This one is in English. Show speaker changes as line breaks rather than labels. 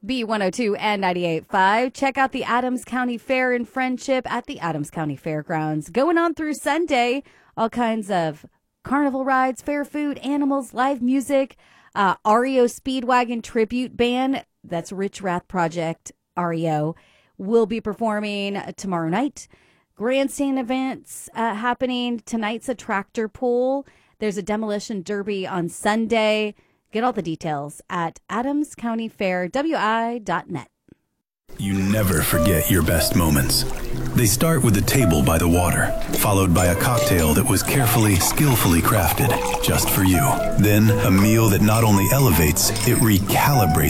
B102 and 98.5. Check out the Adams County Fair in Friendship at the Adams County Fairgrounds. Going on through Sunday, all kinds of carnival rides, fair food, animals, live music, REO Speedwagon Tribute Band, that's Rich Rath Project, REO, will be performing tomorrow night. Grandstand events happening. Tonight's a tractor pull. There's a demolition derby on Sunday. Get all the details at adamscountyfairwi.net.
You never forget your best moments. They start with a table by the water, followed by a cocktail that was carefully, skillfully crafted just for you. Then a meal that not only elevates, it recalibrates